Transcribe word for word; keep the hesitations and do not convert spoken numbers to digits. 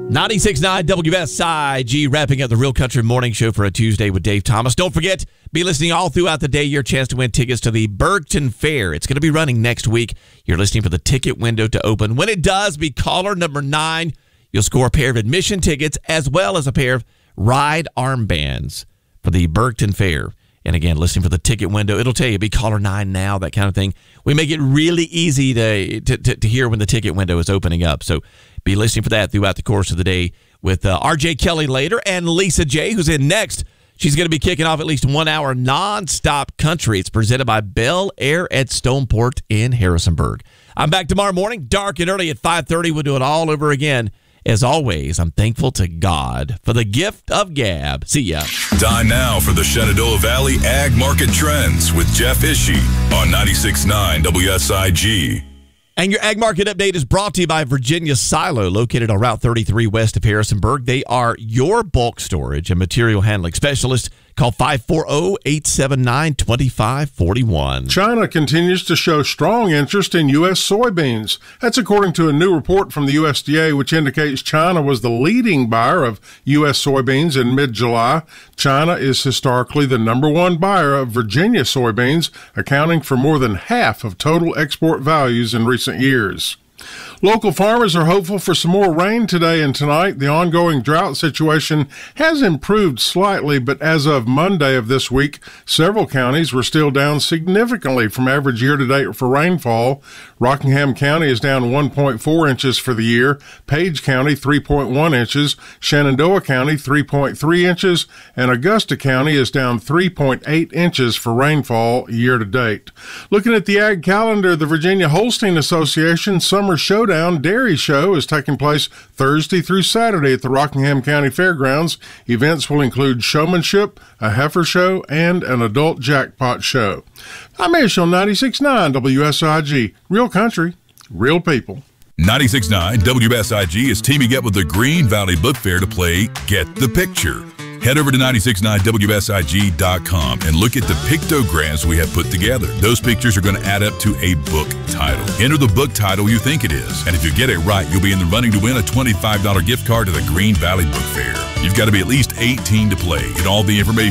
ninety-six point nine W S I G, wrapping up the Real Country Morning Show for a Tuesday with Dave Thomas. Don't forget, be listening all throughout the day. Your chance to win tickets to the Bergton Fair. It's going to be running next week. You're listening for the ticket window to open. When it does, be caller number nine. You'll score a pair of admission tickets as well as a pair of ride armbands for the Bergton Fair. And again, listening for the ticket window, it'll tell you, be caller nine now, that kind of thing. We make it really easy to, to, to, to hear when the ticket window is opening up. So be listening for that throughout the course of the day with uh, R J Kelly later and Lisa J, who's in next. She's going to be kicking off at least one hour nonstop country. It's presented by Bel Air at Stoneport in Harrisonburg. I'm back tomorrow morning, dark and early at five thirty. We'll do it all over again. As always, I'm thankful to God for the gift of gab. See ya. Time now for the Shenandoah Valley Ag Market Trends with Jeff Ishii on ninety-six point nine W S I G. And your Ag Market Update is brought to you by Virginia Silo, located on Route thirty-three west of Harrisonburg. They are your bulk storage and material handling specialist. Call five four zero, eight seven nine, two five four one. China continues to show strong interest in U S soybeans. That's according to a new report from the U S D A, which indicates China was the leading buyer of U S soybeans in mid-July. China is historically the number one buyer of Virginia soybeans, accounting for more than half of total export values in recent years. Local farmers are hopeful for some more rain today and tonight. The ongoing drought situation has improved slightly, but as of Monday of this week, several counties were still down significantly from average year-to-date for rainfall. Rockingham County is down one point four inches for the year, Page County three point one inches, Shenandoah County three point three inches, and Augusta County is down three point eight inches for rainfall year-to-date. Looking at the ag calendar, the Virginia Holstein Association Summer Showdown Dairy Show is taking place Thursday through Saturday at the Rockingham County Fairgrounds. Events will include showmanship, a heifer show, and an adult jackpot show. I'm Ish on ninety-six point nine W S I G. Real country, real people. ninety-six point nine W S I G is teaming up with the Green Valley Book Fair to play Get the Picture. Head over to ninety-six point nine W S I G dot com and look at the pictograms we have put together. Those pictures are going to add up to a book title. Enter the book title you think it is, and if you get it right, you'll be in the running to win a twenty-five dollars gift card to the Green Valley Book Fair. You've got to be at least eighteen to play, and all the information